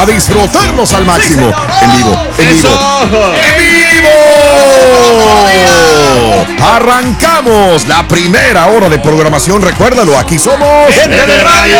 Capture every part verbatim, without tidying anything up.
a disfrutarnos al máximo. En vivo, en vivo, en vivo. Arrancamos la primera hora de programación. Recuérdalo, aquí somos Gente de Radio.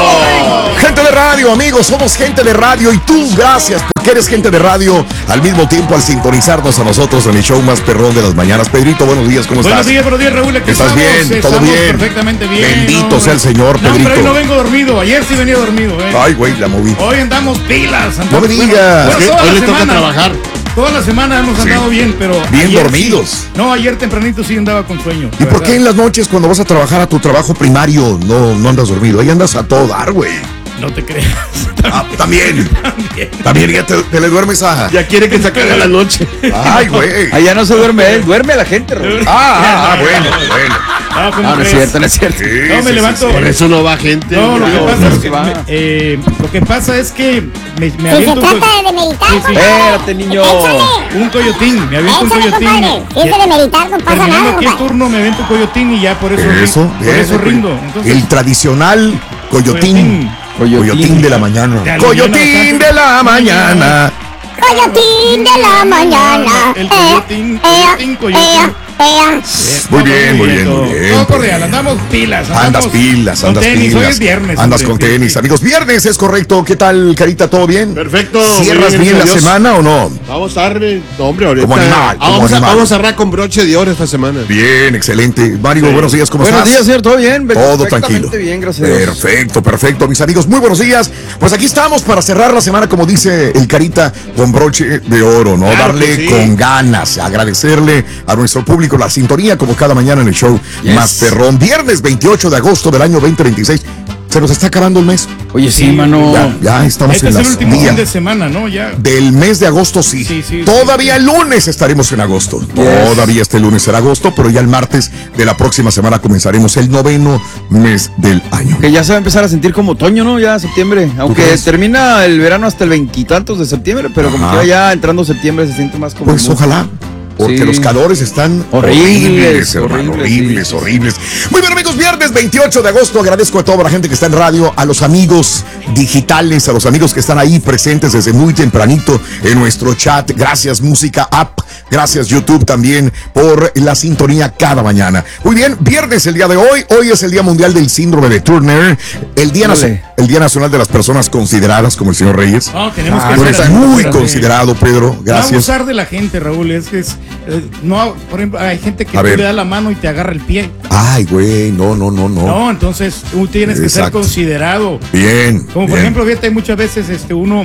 Gente de radio, amigos, somos gente de radio. Y tú, gracias porque eres gente de radio al mismo tiempo al sintonizarnos a nosotros en el show más perrón de las mañanas. Pedrito, buenos días, ¿cómo Buenos estás? días, buenos días, Raúl. Aquí ¿Estás estamos, bien? ¿Todo estamos bien? Perfectamente bien. Bendito no, sea el Señor, no, Pedrito. pero hoy no vengo dormido. Ayer sí venía dormido, ¿eh? Ay, güey, la moví. Hoy andamos pilas. Andamos, No me digas. Bueno, bueno, toda Hoy la le semana, toca trabajar. Toda la semana hemos andado Sí. bien, pero. Bien ayer dormidos. sí. No, ayer tempranito sí andaba con sueño. ¿Y por qué en las noches cuando vas a trabajar a tu trabajo primario no, no andas dormido? Ahí andas a todo dar, güey. No te creas. Ah, también. También. También ya te, te le duermes a... Ya quiere que se acabe la noche. Ay, güey. Allá no se duerme él, duerme a la gente, Raúl. Ah, ah, ah, bueno, bueno. No, ¿cómo No, no es crees? cierto, no es cierto. Sí, No, me sí, levanto. sí, Por sí. eso no va gente. No, lo que No, pasa no es se que va. me, eh, lo que pasa es que me, me Si se aviento un, trata de meditar, Sí, sí. compadre. Espérate, niño. Échale. un coyotín, me aviento un Échale, coyotín. compadre. Si es de meditar, no pasa Terminando nada, aquí el compadre. turno, me aviento un coyotín y ya por eso, Eso, ri- por bien, eso güey. rindo. Entonces, El tradicional coyotín. Coyotín. Coyotín de la mañana. Te Coyotín aliviana de la mañana. Coyotín de la mañana. El Eh, coyotín, ea, coyotín, coyotín. ea, ea. Muy bien, muy bien, todo. muy bien. Todo cordial, andamos pilas. Andamos Andas pilas, con andas tenis. pilas. Hoy es viernes. Andas hombre. con Sí, tenis, sí. amigos. Viernes es correcto. ¿Qué tal, Carita? ¿Todo bien? Perfecto. ¿Cierras muy bien la gracias a Dios. semana o no? Vamos a darle. No, hombre, ahorita. Como animal, Ah, como vamos, a, animal. vamos a cerrar con broche de oro esta semana. Bien, excelente. Mario, Sí. buenos días, ¿cómo Buenos estás? días, señor, ¿todo bien? Todo Perfectamente tranquilo. bien, gracias a Dios. Perfecto, perfecto, mis amigos. Muy buenos días. Pues aquí estamos para cerrar la semana, como dice el Carita, con broche de oro, ¿no? Claro Darle que sí. con ganas, agradecerle a nuestro público la sintonía, como cada mañana en el show Yes. más perrón. Viernes veintiocho de agosto del año veinte veintiséis. Se nos está acabando el mes. Oye, sí, mano. Ya, ya estamos Este en es el las último fin días de semana, ¿no? Ya. del mes de agosto, sí. Sí, sí, Todavía sí, el lunes estaremos en agosto. Todavía este lunes será agosto, pero ya el martes de la próxima semana comenzaremos el noveno mes del año. Que ya se va a empezar a sentir como otoño, ¿no? Ya septiembre. Aunque crees? termina el verano hasta el veintitantos de septiembre, pero como Ajá. que ya entrando septiembre se siente más como. Pues ojalá. Porque Sí. los calores están Horribles, hermano, horribles, horribles, sí. horribles. Muy bien, amigos, viernes veintiocho de agosto. Agradezco a toda la gente que está en radio, a los amigos digitales, a los amigos que están ahí presentes desde muy tempranito en nuestro chat. Gracias, Música App. Gracias, YouTube también, por la sintonía cada mañana. Muy bien, viernes el día de hoy. Hoy es el Día Mundial del Síndrome de Turner. El Día, Vale. nacio- el Día Nacional de las Personas Consideradas, como el señor Reyes. No, tenemos Ah, que Tú hacer eres algo, muy espérate. considerado, Pedro. No Gracias. abusar de la gente, Raúl. Es que es. eh, no, por ejemplo, hay gente que A tú ver. le da la mano y te agarra el pie. Ay, güey, no, no, no, no. No, entonces tú tienes que ser Exacto. considerado. Bien. Como por bien. ejemplo, fíjate, muchas veces este uno,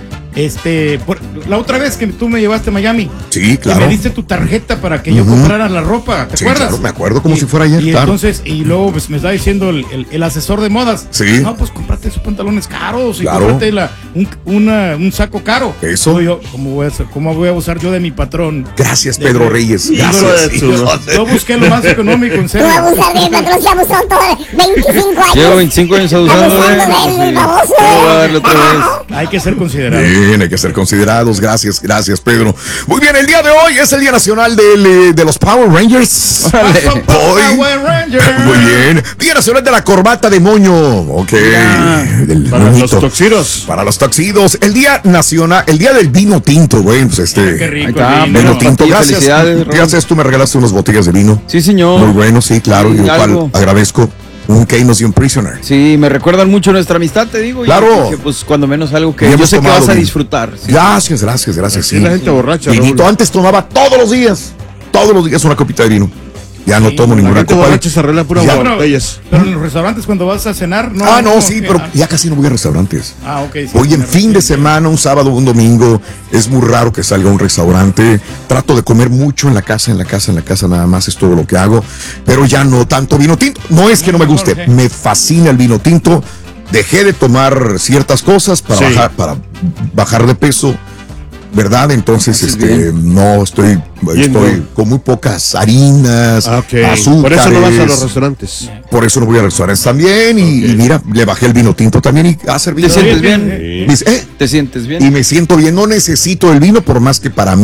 este, por- la otra vez que tú me llevaste a Miami, Sí, que claro. me diste tu tarjeta para que yo Ujú. comprara la ropa, ¿te Sí, acuerdas? claro, me acuerdo como Y- si fuera ayer, Y claro. entonces, y luego pues, me estaba diciendo el, el- el asesor de modas, Sí. no, pues cómprate esos pantalones caros y Claro. cómprate la, un, una- un saco caro. Eso. Digo yo, ¿cómo voy, a hacer- ¿Cómo voy a abusar yo de mi patrón? Gracias, De- Pedro Reyes. Ídolo Gracias. de tu- Yo busqué lo más económico, en Tú serio. abusas de mi patrón, se abusó todo veinticinco años. Llevo veinticinco años abusando de él. Abusando de él, baboso. ¿Cómo va a darle otra vez? Hay que ser considerado. Bien, hay que ser considerados. Gracias, gracias, Pedro. Muy bien, el día de hoy es el Día Nacional del, eh, de los Power Rangers. Órale. Hoy. Power Ranger. Muy bien. Día Nacional de la Corbata de Moño. Ok. Del Para los moñito. toxiros. Para los toxidos. El Día Nacional, el Día del Vino Tinto, güey. Pues este. Qué rico. Ahí está, el vino. Vino Bueno, tinto. Pati, Gracias. felicidades, Raúl. Gracias, tú me regalaste unas botellas de vino. Sí, señor. Muy bueno, sí, claro. Sí, Y igual algo. agradezco. Un Keynos y un Prisoner. Sí, me recuerdan mucho nuestra amistad, te digo. y Claro. dije, pues cuando menos algo que Y yo hemos sé que tomado vas a vino. disfrutar. sí. Gracias, gracias, gracias. Así es la gente borracha, Vinito, Raúl. antes tomaba todos los días, todos los días una copita de vino. Ya no Sí, tomo la ninguna La gente copa de borracha se arregla pura Ya. Bueno, botellas. pero en los restaurantes cuando vas a cenar, no. Ah, no, no, sí, ¿qué? pero Ah, ya casi no voy a restaurantes. Ah, ok. sí, Voy en me fin de refiero. semana, un sábado, un domingo. Es muy raro que salga a un restaurante. Trato de comer mucho en la casa, en la casa, en la casa nada más. Es todo lo que hago. Pero ya no tanto vino tinto. No es que no me guste. Ok. Me fascina el vino tinto. Dejé de tomar ciertas cosas para, Sí. bajar, para bajar de peso. ¿Verdad? Entonces, Haces este, bien. no, estoy, Bien, estoy ¿no? con muy pocas harinas, Ah, ok. azúcares. Por eso no vas a los restaurantes. Por eso no voy a restaurantes también. Y, Ok. y mira, le bajé el vino tinto también y ha servido. ¿Te sientes bien, bien? eh, Dice, eh, ¿Te sientes bien? y me siento bien, no necesito el vino, por más que para mí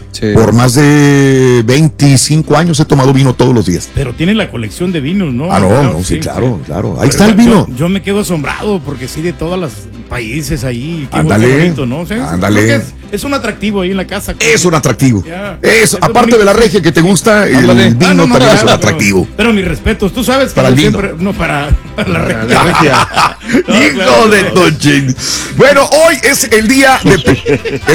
Sí. Por más de veinticinco años he tomado vino todos los días. Pero tiene la colección de vinos, ¿no? Ah, no, Claro, no, sí, sí, claro, sí. claro. Ahí Pero está el yo- vino. Yo, yo me quedo asombrado porque sí, de todos los países ahí. Qué Ándale, bonito, ¿no? O sea, ándale. creo que Es, es un atractivo ahí en la casa. Es un atractivo. Ya. Eso, Es aparte de la bonito. regia que te gusta, el Ándale. vino Ah, no, no, también es un claro, atractivo. Pero, pero mis respetos, tú sabes que Para yo el vino. siempre. No, para, para la La regia. regia. No, Hijo claro, de no. Tochín. Bueno, hoy es el día de